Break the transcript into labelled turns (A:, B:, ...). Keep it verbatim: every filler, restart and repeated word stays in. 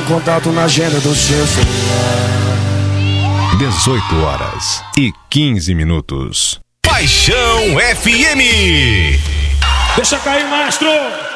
A: contato na agenda do seu celular.
B: dezoito horas e quinze minutos.
C: Paixão F M.
A: Deixa cair, maestro!